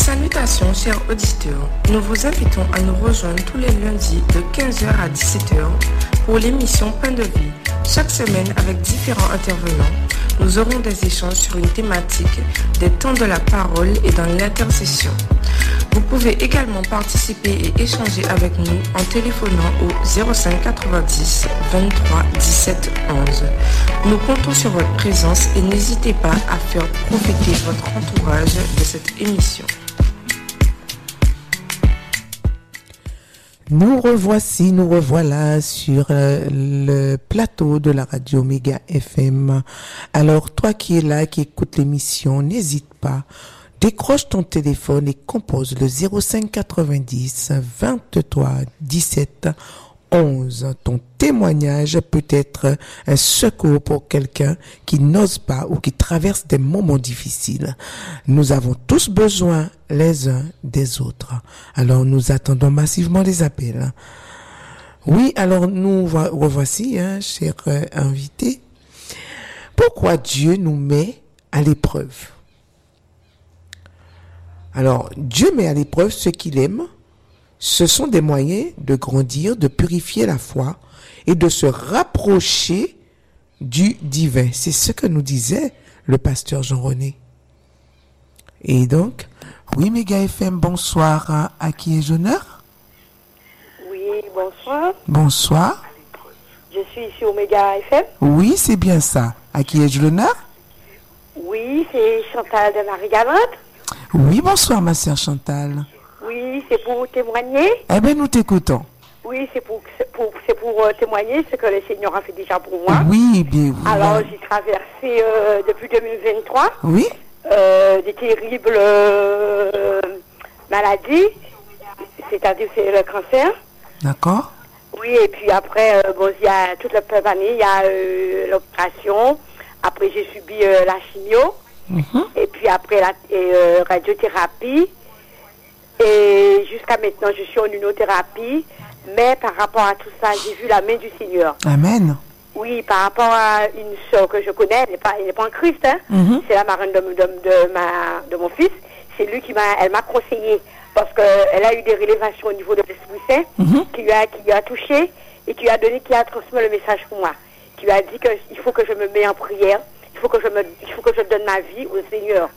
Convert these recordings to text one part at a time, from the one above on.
Salutations chers auditeurs, nous vous invitons à nous rejoindre tous les lundis de 15h à 17h pour l'émission Pain de vie. Chaque semaine avec différents intervenants, nous aurons des échanges sur une thématique, des temps de la parole et dans l'intercession. Vous pouvez également participer et échanger avec nous en téléphonant au 05 90 23 17 11. Nous comptons sur votre présence et n'hésitez pas à faire profiter votre entourage de cette émission. Nous revoilà sur le plateau de la radio Méga FM. Alors, toi qui es là, qui écoute l'émission, n'hésite pas. Décroche ton téléphone et compose le 05 90 23 17 11. Ton témoignage peut être un secours pour quelqu'un qui n'ose pas ou qui traverse des moments difficiles. Nous avons tous besoin les uns des autres. Alors nous attendons massivement les appels. Oui, alors nous revoici, chers invités. Pourquoi Dieu nous met à l'épreuve? Alors, Dieu met à l'épreuve ce qu'il aime. Ce sont des moyens de grandir, de purifier la foi et de se rapprocher du divin. C'est ce que nous disait le pasteur Jean-René. Et donc, oui, Méga FM, bonsoir. À qui ai-je l'honneur? Oui, bonsoir. Bonsoir. Je suis ici au Méga FM. Oui, c'est bien ça. À qui ai-je l'honneur? Oui, c'est Chantal de Marie-Galante. Oui, bonsoir, ma sœur Chantal. Oui, c'est pour témoigner. Eh bien, nous t'écoutons. Oui, c'est pour témoigner ce que le Seigneur a fait déjà pour moi. Oui, bien. Oui, alors, j'ai traversé depuis 2023 oui. Des terribles maladies, c'est-à-dire c'est le cancer. D'accord. Oui, et puis après, il y a toute la année, il y a l'opération. Après, j'ai subi la chimio. Et puis après la radiothérapie. Et jusqu'à maintenant, je suis en immunothérapie. Mais par rapport à tout ça, j'ai vu la main du Seigneur. Amen. Oui, par rapport à une soeur que je connais, elle n'est pas en Christ. Hein. C'est la marraine de mon fils. C'est lui elle m'a conseillé. Parce qu'elle a eu des révélations au niveau de l'Esprit Saint qui lui a touché et qui a transmis le message pour moi. Qui lui a dit qu'il faut que je me mette en prière. Il faut que je donne ma vie au Seigneur.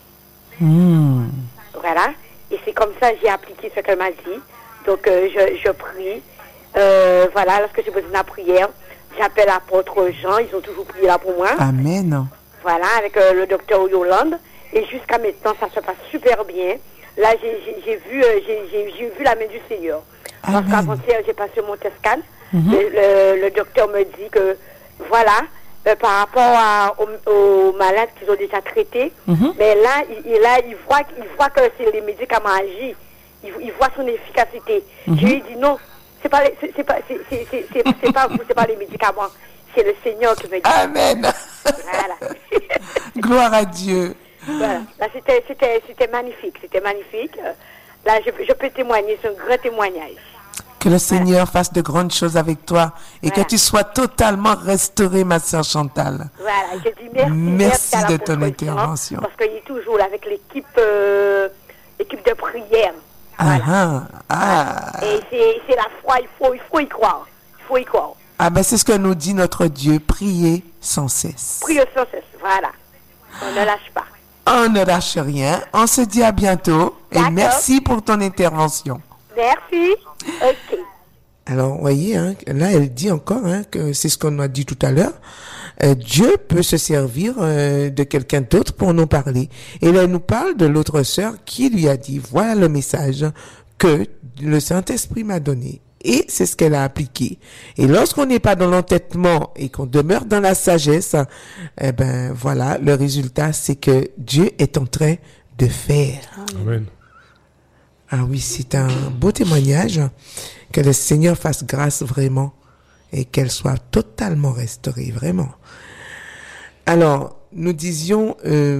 Voilà. Et c'est comme ça que j'ai appliqué ce qu'elle m'a dit. Donc, je prie. Voilà, lorsque j'ai besoin de la prière, j'appelle l'apôtre Jean. Ils ont toujours prié là pour moi. Amen. Voilà, avec le docteur Yolande. Et jusqu'à maintenant, ça se passe super bien. Là, j'ai vu la main du Seigneur. Amen. Parce qu'avant-hier, j'ai passé mon test scan. Le docteur me dit que, voilà, par rapport aux malades qu'ils ont déjà traités, mais là, il voit que c'est les médicaments agissent. Il voit son efficacité. Je lui dis non, c'est pas vous, c'est pas les médicaments, c'est le Seigneur qui me dit. Amen. Voilà. Gloire à Dieu. Voilà. Là, c'était magnifique, Là, je peux témoigner, c'est un grand témoignage. Que le Seigneur fasse de grandes choses avec toi et que tu sois totalement restaurée, ma sœur Chantal. Voilà, je dis merci. Merci de ton intervention. Parce qu'il est toujours là avec l'équipe de prière. Voilà. Et c'est la foi, il faut y croire. Ah ben c'est ce que nous dit notre Dieu, priez sans cesse. Priez sans cesse, voilà. On ne lâche pas. On ne lâche rien. On se dit à bientôt. D'accord. Et merci pour ton intervention. Merci. Ok. Alors, vous voyez, là, elle dit encore que c'est ce qu'on a dit tout à l'heure. Dieu peut se servir de quelqu'un d'autre pour nous parler. Et là, elle nous parle de l'autre sœur qui lui a dit, voilà le message que le Saint-Esprit m'a donné. Et c'est ce qu'elle a appliqué. Et lorsqu'on n'est pas dans l'entêtement et qu'on demeure dans la sagesse, eh ben voilà, le résultat, c'est que Dieu est en train de faire. Amen. Ah oui, c'est un beau témoignage. Que le Seigneur fasse grâce vraiment et qu'elle soit totalement restaurée, vraiment. Alors, nous disions,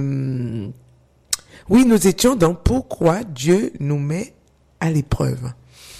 oui, nous étions dans pourquoi Dieu nous met à l'épreuve.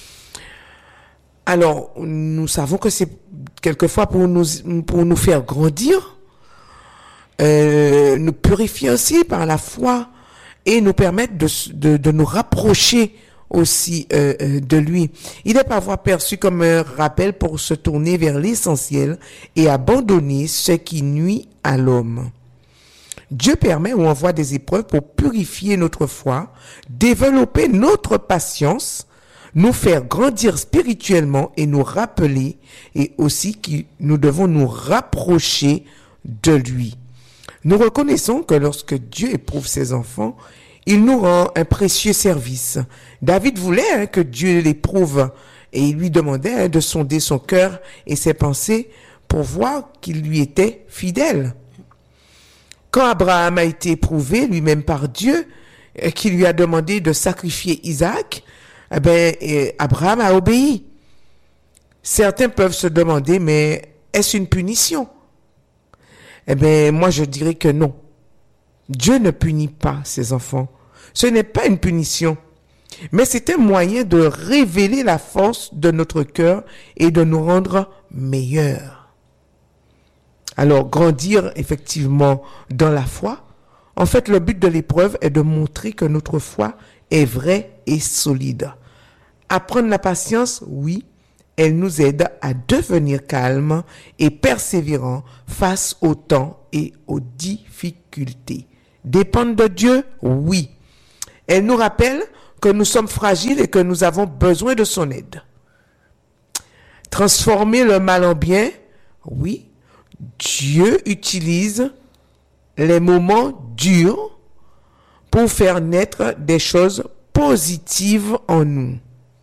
Alors, nous savons que c'est quelquefois pour nous faire grandir, nous purifier aussi par la foi et nous permettre de nous rapprocher aussi de lui. Il est parfois perçu comme un rappel pour se tourner vers l'essentiel et abandonner ce qui nuit à l'homme. Dieu permet ou envoie des épreuves pour purifier notre foi, développer notre patience, nous faire grandir spirituellement et nous rappeler, et aussi que nous devons nous rapprocher de lui. Nous reconnaissons que lorsque Dieu éprouve ses enfants, il nous rend un précieux service. David voulait que Dieu l'éprouve et il lui demandait de sonder son cœur et ses pensées pour voir qu'il lui était fidèle. Quand Abraham a été éprouvé lui-même par Dieu, qui lui a demandé de sacrifier Isaac, Abraham a obéi. Certains peuvent se demander, mais est-ce une punition? Moi je dirais que non. Dieu ne punit pas ses enfants. Ce n'est pas une punition, mais c'est un moyen de révéler la force de notre cœur et de nous rendre meilleurs. Alors, grandir effectivement dans la foi, en fait, le but de l'épreuve est de montrer que notre foi est vraie et solide. Apprendre la patience, oui, elle nous aide à devenir calmes et persévérants face au temps et aux difficultés. Dépendre de Dieu, oui. Elle nous rappelle que nous sommes fragiles et que nous avons besoin de son aide. Transformer le mal en bien, oui. Dieu utilise les moments durs pour faire naître des choses positives en nous.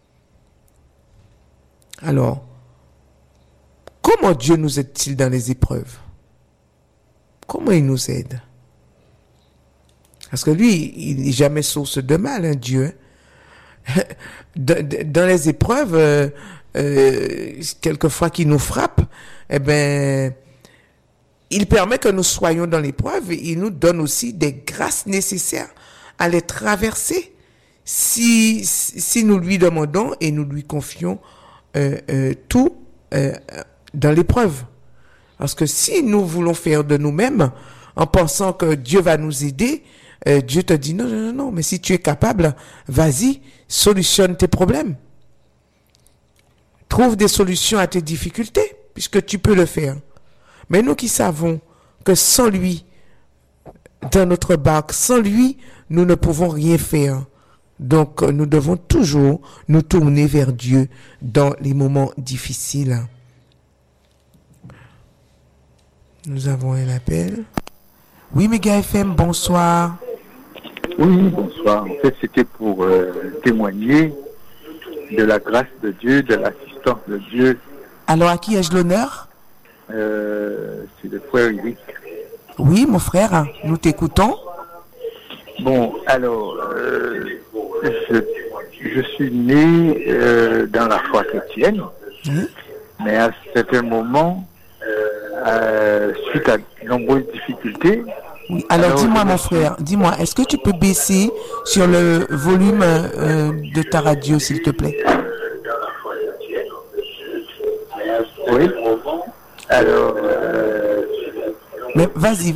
Alors, comment Dieu nous aide-t-il dans les épreuves? Comment il nous aide? Parce que lui, il n'est jamais source de mal, Dieu. Dans les épreuves, quelquefois qu'il nous frappe, il permet que nous soyons dans l'épreuve et il nous donne aussi des grâces nécessaires à les traverser si nous lui demandons et nous lui confions tout dans l'épreuve. Parce que si nous voulons faire de nous-mêmes en pensant que Dieu va nous aider, Dieu te dit non, mais si tu es capable, vas-y, solutionne tes problèmes. Trouve des solutions à tes difficultés, puisque tu peux le faire. Mais nous qui savons que sans lui, dans notre barque, sans lui, nous ne pouvons rien faire. Donc, nous devons toujours nous tourner vers Dieu dans les moments difficiles. Nous avons un appel. Oui, Méga FM, bonsoir. Oui, bonsoir. En fait, c'était pour témoigner de la grâce de Dieu, de l'assistance de Dieu. Alors, à qui ai-je l'honneur? C'est le frère Eric. Oui, mon frère, nous t'écoutons. Bon, alors, je suis né dans la foi chrétienne, mais à un certain moment, suite à de nombreuses difficultés. Oui. Alors dis-moi, mon frère, dis-moi, est-ce que tu peux baisser sur le volume de ta radio, s'il te plaît? Oui. Alors. Mais vas-y.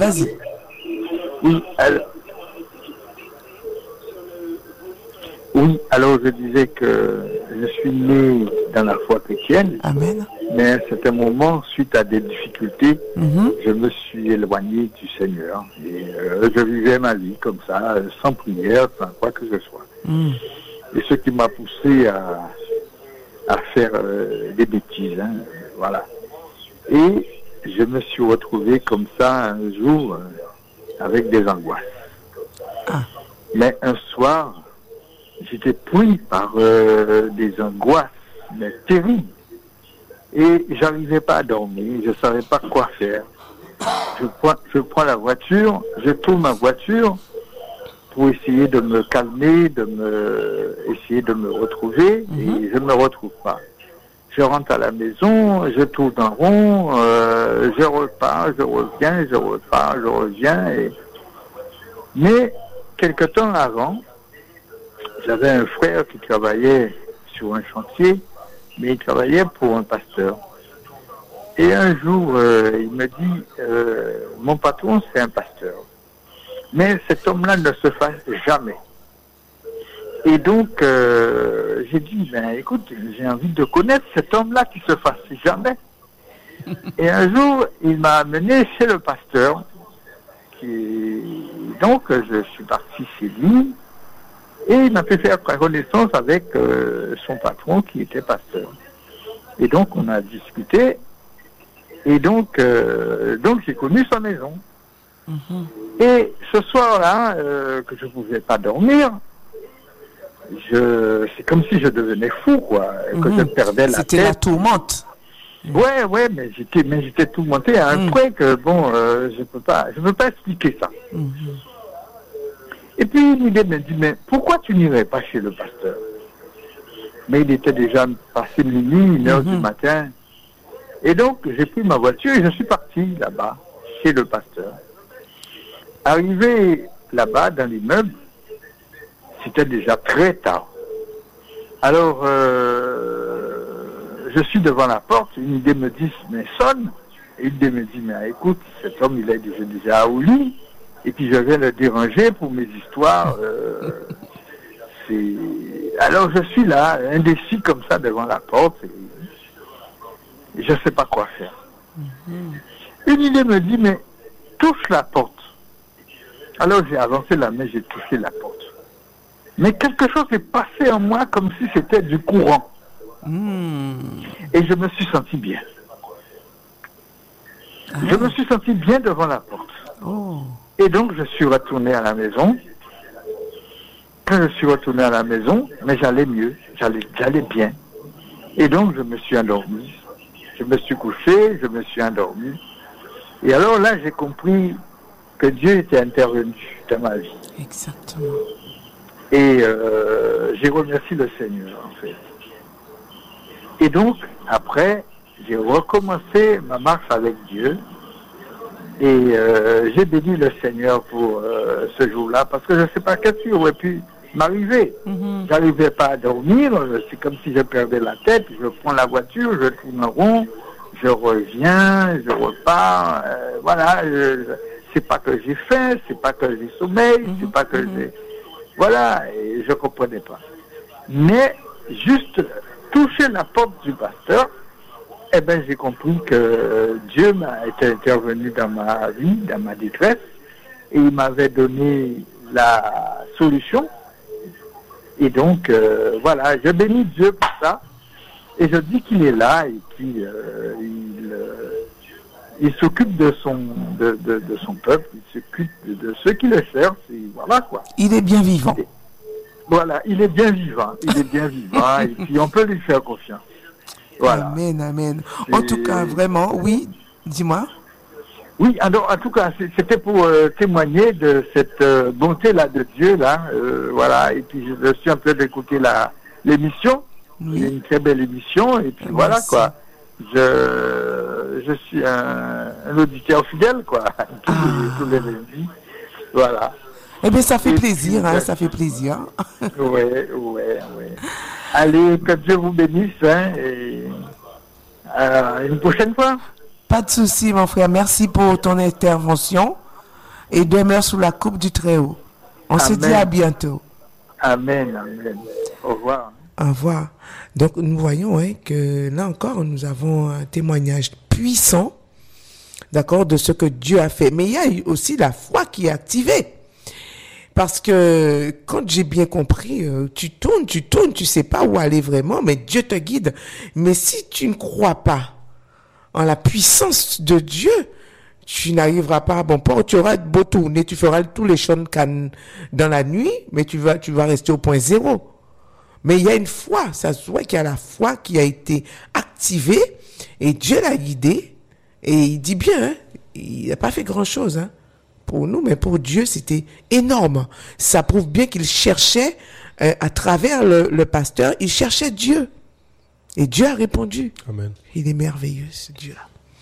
Oui, alors je disais que je suis né dans la foi chrétienne. Amen. Mais à un certain moment, suite à des difficultés, je me suis éloigné du Seigneur. Et je vivais ma vie comme ça, sans prière, sans quoi que ce soit. Et ce qui m'a poussé à faire des bêtises, voilà. Et je me suis retrouvé comme ça un jour avec des angoisses. Mais un soir, j'étais pris par des angoisses, mais terribles. Et j'arrivais pas à dormir, je savais pas quoi faire. Je prends la voiture, je tourne ma voiture pour essayer de me calmer, essayer de me retrouver, et je me retrouve pas. Je rentre à la maison, je tourne en rond, je repars, je reviens, je repars, je reviens. Mais quelque temps avant, j'avais un frère qui travaillait sur un chantier, mais il travaillait pour un pasteur. Et un jour, il me dit, mon patron, c'est un pasteur. mais cet homme-là ne se fasse jamais. Et donc, j'ai dit, ben écoute, j'ai envie de connaître cet homme-là qui se fasse jamais. Et un jour, il m'a amené chez le pasteur. Donc, je suis parti chez lui. Et il m'a fait faire connaissance avec son patron qui était pasteur. Et donc, on a discuté. Et donc j'ai connu sa maison. Et ce soir-là, que je ne pouvais pas dormir, c'est comme si je devenais fou, quoi. Que je perdais la tête. C'était la tourmente. Ouais, mais j'étais tourmenté à un point que, je peux pas expliquer ça. Et puis, l'idée me dit, mais pourquoi tu n'irais pas chez le pasteur? Mais il était déjà passé minuit, 1h du matin. Et donc, j'ai pris ma voiture et je suis parti là-bas, chez le pasteur. Arrivé là-bas, dans l'immeuble, c'était déjà très tard. Alors, je suis devant la porte, une idée me dit, mais sonne. Et une idée me dit, mais écoute, cet homme, il est déjà au lit. Et puis, je viens le déranger pour mes histoires. Alors, je suis là, indécis comme ça, devant la porte. Et je ne sais pas quoi faire. Une idée me dit, mais touche la porte. Alors j'ai avancé la main, j'ai touché la porte. Mais quelque chose est passé en moi comme si c'était du courant. Et je me suis senti bien. Je me suis senti bien devant la porte. Et donc je suis retourné à la maison. Quand je suis retourné à la maison, mais j'allais mieux, j'allais bien. Et donc je me suis endormi. Je me suis couché, je me suis endormi. Et alors là, j'ai compris que Dieu était intervenu dans ma vie. Exactement. Et j'ai remercié le Seigneur, en fait. Et donc, après, j'ai recommencé ma marche avec Dieu. Et j'ai béni le Seigneur pour ce jour-là, parce que je ne sais pas qu'est-ce qui aurait pu m'arriver. J'arrivais pas à dormir, c'est comme si je perdais la tête, je prends la voiture, je tourne en rond, je reviens, je repars, voilà, c'est pas que j'ai faim, c'est pas que j'ai sommeil, c'est pas que j'ai... Voilà, et je comprenais pas. Mais, juste toucher la porte du pasteur, eh ben, j'ai compris que Dieu m'a été intervenu dans ma vie, dans ma détresse, et il m'avait donné la solution. Et donc, voilà, je bénis Dieu pour ça. Et je dis qu'il est là et qu'il il s'occupe de son peuple, il s'occupe de ceux qui le servent. Et voilà, quoi. Il est bien vivant. Voilà, il est bien vivant. Il est bien vivant. Et puis, on peut lui faire confiance. Voilà. Amen, amen. En tout cas, vraiment, oui, dis-moi. Oui, alors, en tout cas, c'était pour témoigner de cette bonté-là de Dieu, là, voilà, et puis je suis en train d'écouter l'émission, oui. Une très belle émission, et puis voilà, quoi, je suis un auditeur fidèle, quoi, tous les lundis, voilà. Eh bien, ça fait plaisir, hein, ça fait plaisir. Oui. Allez, que Dieu vous bénisse, hein, et une prochaine fois. Pas de souci, mon frère. Merci pour ton intervention. Et demeure sous la coupe du Très-Haut. On se dit à bientôt. Amen. Au revoir. Au revoir. Donc, nous voyons que là encore, nous avons un témoignage puissant, d'accord, de ce que Dieu a fait. Mais il y a aussi la foi qui est activée. Parce que quand j'ai bien compris, tu tournes, tu sais pas où aller vraiment, mais Dieu te guide. Mais si tu ne crois pas en la puissance de Dieu, tu n'arriveras pas à bon port. Tu auras beau tourner, tu feras tous les chants de Cannes dans la nuit, mais tu vas rester au point zéro. Mais il y a une foi, ça se voit qu'il y a la foi qui a été activée et Dieu l'a guidé. Et il dit bien, hein, il n'a pas fait grand chose, hein, pour nous, mais pour Dieu c'était énorme. Ça prouve bien qu'il cherchait à travers le pasteur, il cherchait Dieu. Et Dieu a répondu. Amen. Il est merveilleux, ce Dieu-là.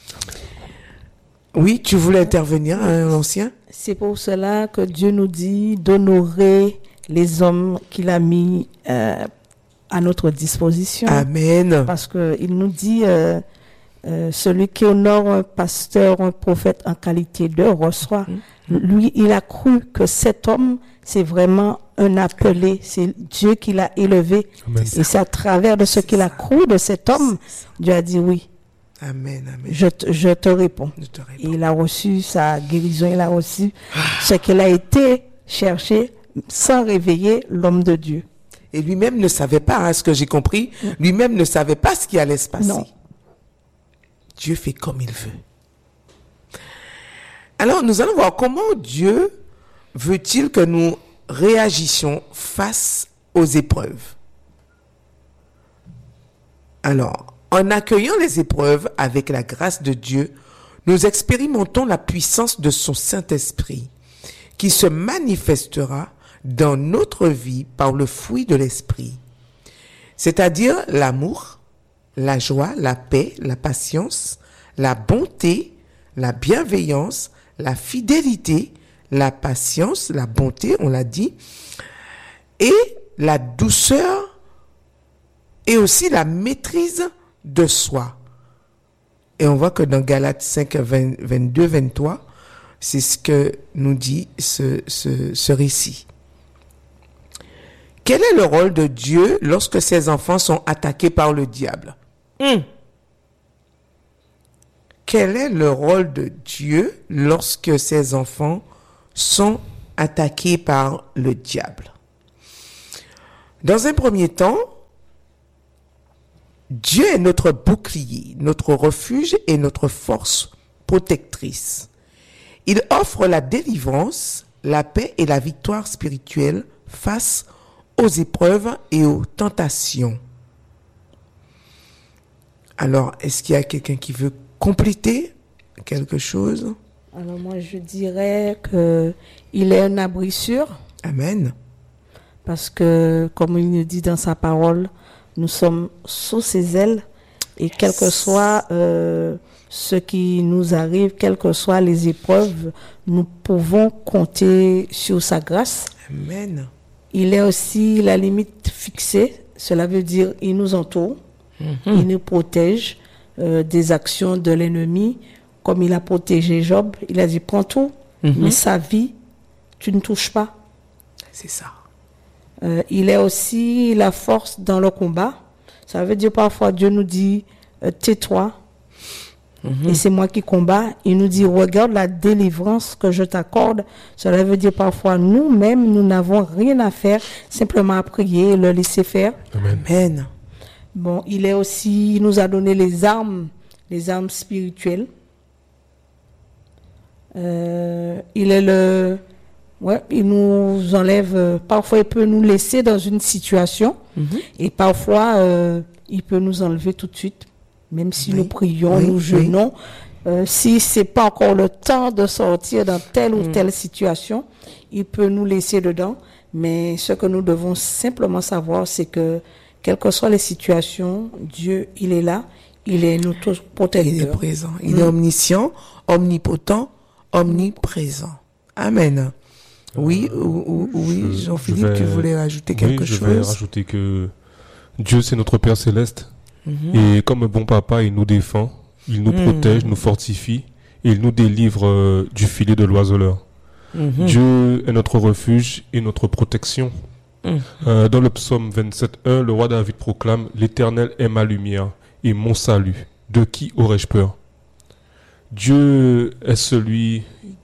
Oui, tu voulais intervenir, l'ancien? C'est pour cela que Dieu nous dit d'honorer les hommes qu'il a mis à notre disposition. Amen. Parce qu'il nous dit, celui qui honore un pasteur, un prophète en qualité de reçoit. Lui, il a cru que cet homme, c'est vraiment un appelé, c'est Dieu qui l'a élevé. Amen. Et c'est à travers de ce qu'il a cru de cet homme, Dieu a dit oui. Amen, amen. Je te réponds. Je te réponds. Et il a reçu sa guérison, il a reçu ce qu'il a été cherché sans réveiller l'homme de Dieu. Et lui-même ne savait pas, hein, ce que j'ai compris, lui-même ne savait pas ce qui allait se passer. Non. Dieu fait comme il veut. Alors, nous allons voir comment Dieu veut-il que nous réagissions face aux épreuves. Alors, en accueillant les épreuves avec la grâce de Dieu, nous expérimentons la puissance de son Saint-Esprit qui se manifestera dans notre vie par le fruit de l'Esprit, c'est-à-dire l'amour, la joie, la paix, la patience, la bonté, la bienveillance, la fidélité, la patience, la bonté, on l'a dit, et la douceur et aussi la maîtrise de soi. Et on voit que dans Galates 5, 22, 23, c'est ce que nous dit ce récit. Quel est le rôle de Dieu lorsque ses enfants sont attaqués par le diable? Quel est le rôle de Dieu lorsque ses enfants sont attaqués par le diable? Dans un premier temps, Dieu est notre bouclier, notre refuge et notre force protectrice. Il offre la délivrance, la paix et la victoire spirituelle face aux épreuves et aux tentations. Alors, est-ce qu'il y a quelqu'un qui veut compléter quelque chose? Alors moi, je dirais que il est un abri sûr. Amen. Parce que, comme il nous dit dans sa parole, nous sommes sous ses ailes et quel que soit ce qui nous arrive, quelles que soient les épreuves, nous pouvons compter sur sa grâce. Amen. Il est aussi la limite fixée, cela veut dire il nous entoure, il nous protège des actions de l'ennemi, comme il a protégé Job. Il a dit prends tout, mais sa vie, tu ne touches pas. C'est ça. Il est aussi la force dans le combat. Ça veut dire parfois Dieu nous dit tais-toi et c'est moi qui combats. Il nous dit regarde la délivrance que je t'accorde. Cela veut dire parfois nous-mêmes nous n'avons rien à faire, simplement à prier et le laisser faire. Amen. Amen. Bon, il nous a donné les armes spirituelles. Il nous enlève, parfois il peut nous laisser dans une situation et parfois il peut nous enlever tout de suite, même si nous prions, nous jeûnons. Si c'est pas encore le temps de sortir dans telle ou telle situation, il peut nous laisser dedans. Mais ce que nous devons simplement savoir, c'est que quelles que soient les situations, Dieu, il est là, il est notre protecteur. Il est présent, il est omniscient, omnipotent, omniprésent. Amen. Oui, oui, Jean-Philippe, tu voulais rajouter quelque chose? Je vais rajouter que Dieu, c'est notre Père Céleste. Et comme un bon papa, il nous défend, il nous protège, nous fortifie, et il nous délivre du filet de l'oiseleur. Dieu est notre refuge et notre protection. Dans le psaume 27:1, le roi David proclame « L'Éternel est ma lumière et mon salut. De qui aurais-je peur ?» Dieu est celui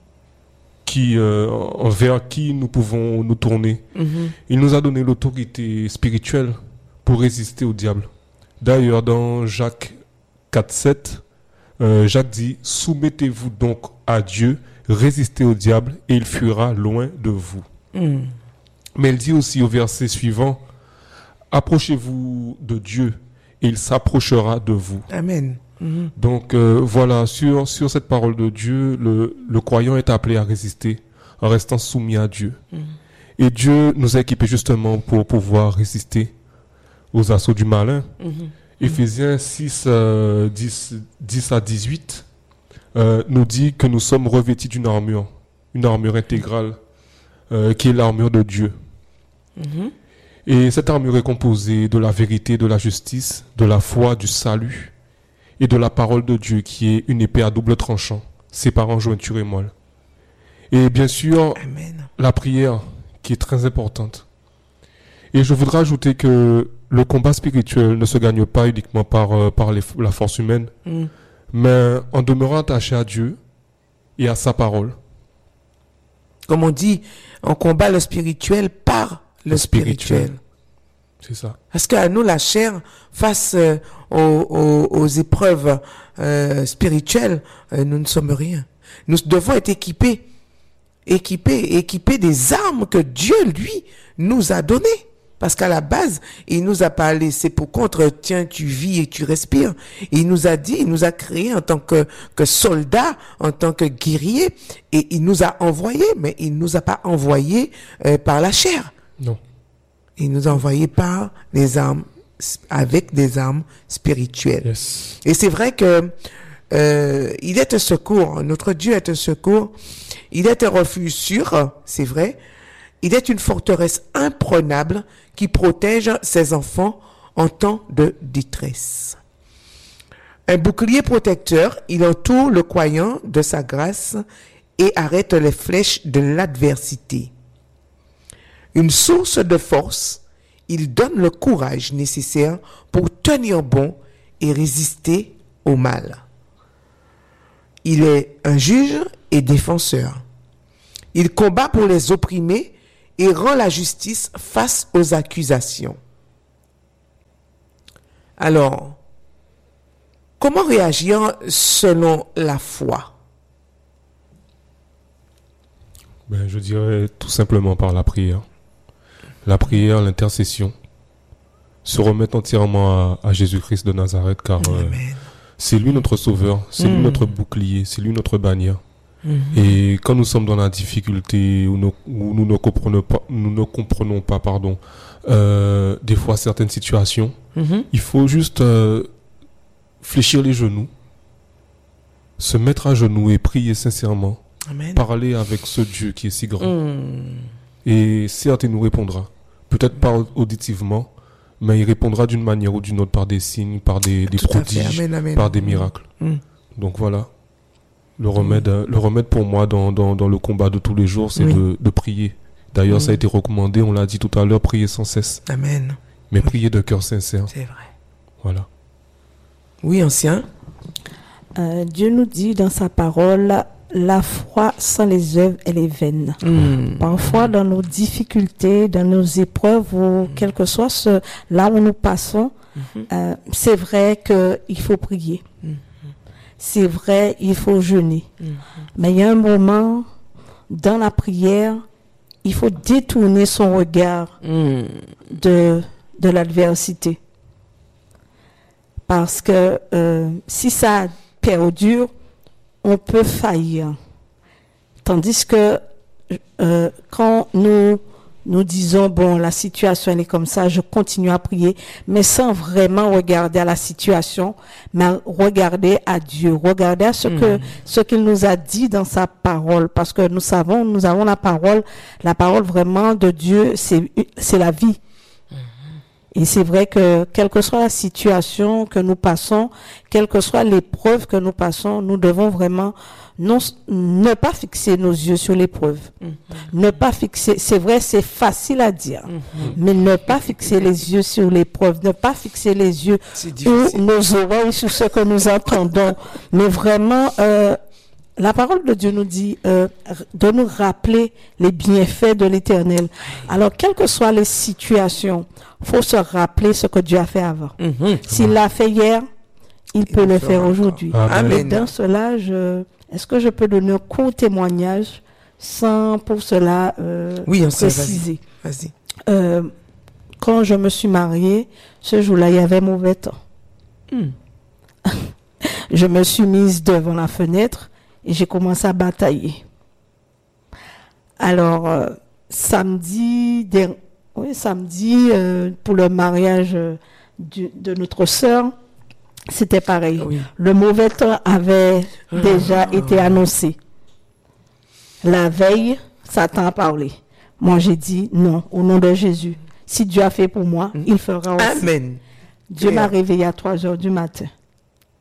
envers qui nous pouvons nous tourner. Il nous a donné l'autorité spirituelle pour résister au diable. D'ailleurs, dans Jacques 4:7, Jacques dit « Soumettez-vous donc à Dieu, résistez au diable et il fuira loin de vous. » Mais il dit aussi au verset suivant « Approchez-vous de Dieu et il s'approchera de vous. » Amen. Donc voilà, sur cette parole de Dieu, le croyant est appelé à résister en restant soumis à Dieu. Et Dieu nous a équipés justement pour pouvoir résister aux assauts du malin. Éphésiens 6, 10 à 18 nous dit que nous sommes revêtis d'une armure intégrale, qui est l'armure de Dieu. Et cette armure est composée de la vérité, de la justice, de la foi, du salut et de la parole de Dieu qui est une épée à double tranchant, séparant jointure et moelle. Et bien sûr, Amen. La prière qui est très importante. Et je voudrais ajouter que le combat spirituel ne se gagne pas uniquement par la force humaine, mais en demeurant attaché à Dieu et à sa parole. Comme on dit, on combat le spirituel par le spirituel. C'est ça. Parce qu'à nous, la chair, face aux épreuves spirituelles, nous ne sommes rien. Nous devons être équipés des armes que Dieu, lui, nous a données. Parce qu'à la base, il nous a pas laissé pour contre, tiens, tu vis et tu respires. Il nous a dit, il nous a créés en tant que soldats, en tant que guerriers, et il nous a envoyés, mais il nous a pas envoyés par la chair. Non. Il nous a envoyés par les armes, avec des armes spirituelles. Yes. Et c'est vrai que il est un secours. Notre Dieu est un secours. Il est un refuge sûr, c'est vrai. Il est une forteresse imprenable qui protège ses enfants en temps de détresse. Un bouclier protecteur, il entoure le croyant de sa grâce et arrête les flèches de l'adversité. Une source de force, il donne le courage nécessaire pour tenir bon et résister au mal. Il est un juge et défenseur. Il combat pour les opprimés et rend la justice face aux accusations. Alors, comment réagir selon la foi? Je dirais tout simplement par la prière. La prière, l'intercession. Se remettre entièrement à Jésus-Christ de Nazareth, car c'est lui notre sauveur, c'est lui notre bouclier, c'est lui notre bannière. Et quand nous sommes dans la difficulté, où nous ne comprenons pas, des fois certaines situations, il faut juste fléchir les genoux, se mettre à genoux et prier sincèrement. Amen. Parler avec ce Dieu qui est si grand. Et certes, il nous répondra. Peut-être pas auditivement, mais il répondra d'une manière ou d'une autre par des signes, par des prodiges, par des miracles. Donc voilà. Le remède pour moi dans le combat de tous les jours, c'est de prier. D'ailleurs, ça a été recommandé, on l'a dit tout à l'heure, prier sans cesse. Amen. Mais prier de cœur sincère. C'est vrai. Voilà. Oui, ancien. Dieu nous dit dans sa parole, la foi sans les œuvres, elle est vaine. Parfois, dans nos difficultés, dans nos épreuves, ou quel que soit là où nous passons, c'est vrai qu'il faut prier. C'est vrai, il faut jeûner. Mais il y a un moment, dans la prière, il faut détourner son regard de l'adversité. Parce que si ça perdure, on peut faillir. Tandis que quand nous disons, bon, la situation elle est comme ça, je continue à prier, mais sans vraiment regarder à la situation, mais regarder à Dieu, regarder à ce qu'il nous a dit dans sa parole, parce que nous avons la parole vraiment de Dieu, c'est la vie. Et c'est vrai que quelle que soit la situation que nous passons, quelle que soit l'épreuve que nous passons, nous devons vraiment ne pas fixer nos yeux sur l'épreuve. Ne pas fixer, c'est vrai, c'est facile à dire, mais ne pas fixer les yeux sur l'épreuve, ne pas fixer les yeux ou nos oreilles sur ce que nous entendons, mais vraiment, la parole de Dieu nous dit de nous rappeler les bienfaits de l'Éternel. Alors, quelles que soient les situations, faut se rappeler ce que Dieu a fait avant. S'il l'a fait hier, il peut le faire aujourd'hui. Et dans cela, est-ce que je peux donner un court témoignage sans pour cela préciser? Vas-y. Quand je me suis mariée, ce jour-là, il y avait mauvais temps. Je me suis mise devant la fenêtre et j'ai commencé à batailler. Alors, samedi, pour le mariage de notre sœur, c'était pareil. Oui. Le mauvais temps avait déjà été annoncé. La veille, Satan a parlé. Moi, j'ai dit non, au nom de Jésus. Si Dieu a fait pour moi, il fera aussi. Amen. Dieu m'a réveillé à 3h du matin.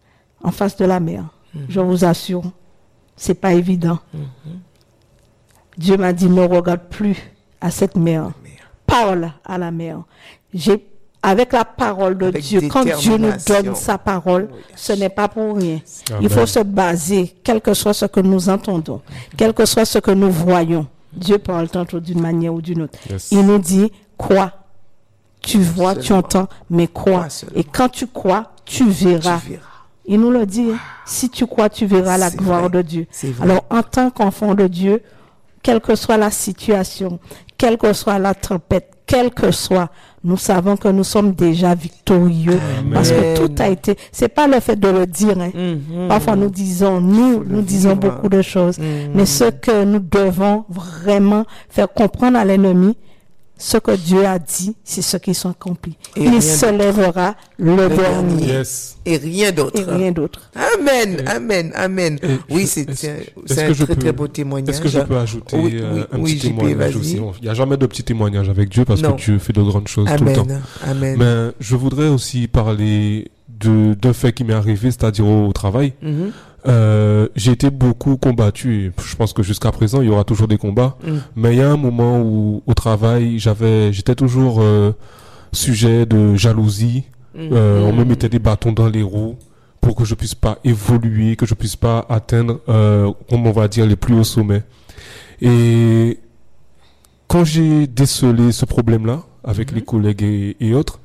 en face de la mer. Je vous assure, c'est pas évident. Dieu m'a dit, ne regarde plus à cette mer. Parle à la mer. Avec la parole de Dieu, quand Dieu nous donne sa parole, ce n'est pas pour rien. Amen. Il faut se baser, quel que soit ce que nous entendons, quel que soit ce que nous voyons. Dieu parle tantôt d'une manière ou d'une autre. Yes. Il nous dit, crois. Tu vois, tu entends, mais crois. Et quand tu crois, tu verras. Il nous le dit, si tu crois, tu verras la gloire de Dieu. Alors, en tant qu'enfant de Dieu, quelle que soit la situation, quelle que soit la tempête, quel que soit, nous savons que nous sommes déjà victorieux. Amen. Parce que tout a été, c'est pas le fait de le dire, hein. Parfois nous disons beaucoup de choses, mais ce que nous devons vraiment faire comprendre à l'ennemi, ce que Dieu a dit, c'est ce qui sont accomplis. Il se lèvera le dernier. Yes. Et rien d'autre. Amen, amen, amen. Oui, c'est un très beau témoignage. Est-ce que je peux ajouter un petit témoignage aussi? Il n'y a jamais de petit témoignage avec Dieu parce que Dieu fait de grandes choses tout le temps. Amen. Mais je voudrais aussi parler d'un fait qui m'est arrivé, c'est-à-dire au travail. J'ai été beaucoup combattu. Je pense que jusqu'à présent, il y aura toujours des combats. Mais il y a un moment où, au travail, j'étais toujours sujet de jalousie. On me mettait des bâtons dans les roues pour que je puisse pas évoluer, que je puisse pas atteindre, comme on va dire, les plus hauts sommets. Et quand j'ai décelé ce problème-là avec les collègues et autres,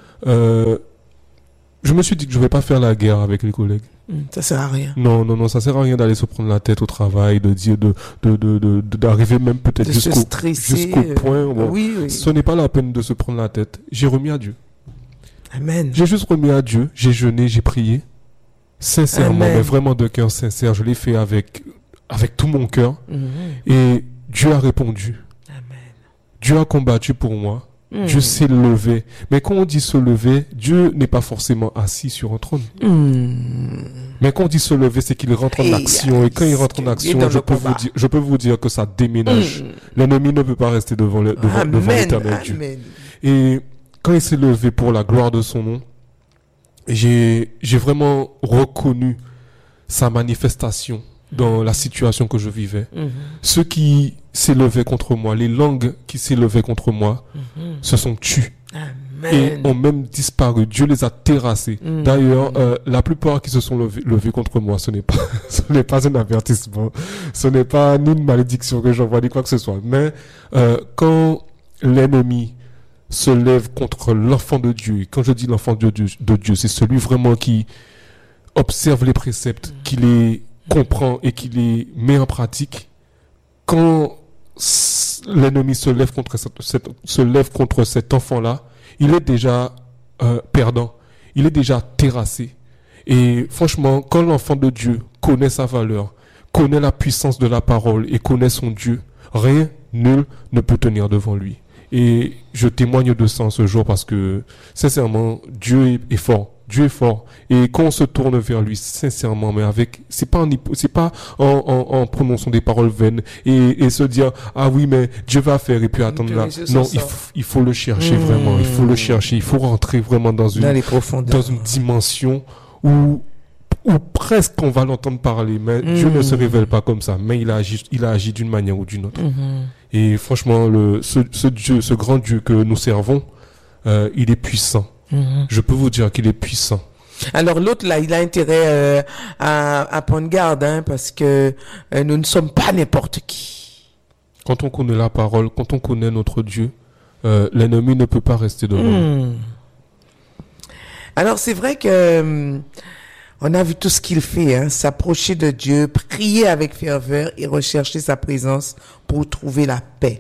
je me suis dit que je vais pas faire la guerre avec les collègues. Ça sert à rien. Non, ça sert à rien d'aller se prendre la tête au travail, de dire, d'arriver même peut-être jusqu'au point. Bon, oui. Ce n'est pas la peine de se prendre la tête. J'ai remis à Dieu. Amen. J'ai juste remis à Dieu. J'ai jeûné, j'ai prié. Sincèrement, mais vraiment de cœur sincère. Je l'ai fait avec tout mon cœur. Et Dieu a répondu. Amen. Dieu a combattu pour moi. Dieu s'est levé. Mais quand on dit se lever, Dieu n'est pas forcément assis sur un trône. Mais quand on dit se lever, c'est qu'il rentre en action. Et quand il rentre en action, je peux vous dire que ça déménage. L'ennemi ne peut pas rester devant l'éternel Dieu. Et quand il s'est levé pour la gloire de son nom, j'ai vraiment reconnu sa manifestation dans la situation que je vivais. Ceux qui s'élevaient contre moi, les langues qui s'élevaient contre moi, se sont tues. Et ont même disparu. Dieu les a terrassés. D'ailleurs, la plupart qui se sont levés contre moi, ce n'est pas un avertissement. Ce n'est pas ni une malédiction que j'envoie, ni quoi que ce soit. Mais quand l'ennemi se lève contre l'enfant de Dieu, et quand je dis l'enfant de Dieu, c'est celui vraiment qui observe les préceptes, qui les comprend et qui les met en pratique. Quand l'ennemi se lève contre cet enfant-là, il est déjà perdant, il est déjà terrassé. Et franchement, quand l'enfant de Dieu connaît sa valeur, connaît la puissance de la parole et connaît son Dieu, rien, nul ne peut tenir devant lui. Et je témoigne de ça en ce jour parce que, sincèrement, Dieu est fort. Dieu est fort. Et quand on se tourne vers lui, sincèrement, mais c'est pas en prononçant des paroles vaines et se dire, ah oui, mais Dieu va faire et puis attendre là. Non, il faut le chercher vraiment. Il faut le chercher. Il faut rentrer vraiment dans une dimension où presque on va l'entendre parler, mais Dieu ne se révèle pas comme ça, mais il a agi d'une manière ou d'une autre. Et franchement, ce grand Dieu que nous servons, il est puissant. Je peux vous dire qu'il est puissant. Alors l'autre là, il a intérêt à prendre garde, parce que nous ne sommes pas n'importe qui. Quand on connaît la parole, quand on connaît notre Dieu, l'ennemi ne peut pas rester devant. Alors c'est vrai que on a vu tout ce qu'il fait, s'approcher de Dieu, prier avec ferveur et rechercher sa présence pour trouver la paix.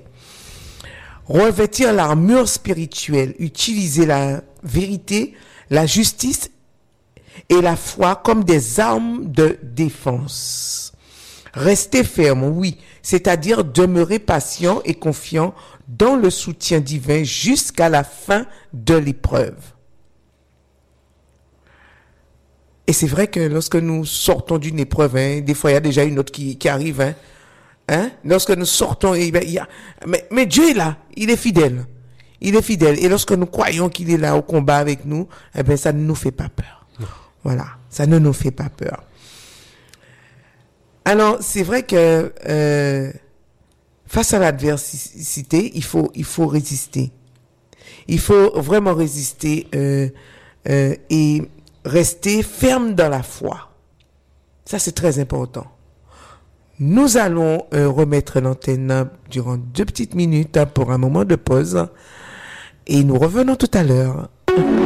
Revêtir l'armure spirituelle, utiliser la vérité, la justice et la foi comme des armes de défense. Rester ferme, oui, c'est-à-dire demeurer patient et confiant dans le soutien divin jusqu'à la fin de l'épreuve. Et c'est vrai que lorsque nous sortons d'une épreuve, des fois il y a déjà une autre qui arrive, lorsque nous sortons, mais Dieu est là, il est fidèle. Il est fidèle. Et lorsque nous croyons qu'il est là au combat avec nous, ça ne nous fait pas peur. Non. Voilà. Ça ne nous fait pas peur. Alors, c'est vrai que face à l'adversité, il faut résister. Il faut vraiment résister et rester ferme dans la foi. Ça, c'est très important. Nous allons remettre l'antenne durant 2 petites minutes pour un moment de pause et nous revenons tout à l'heure.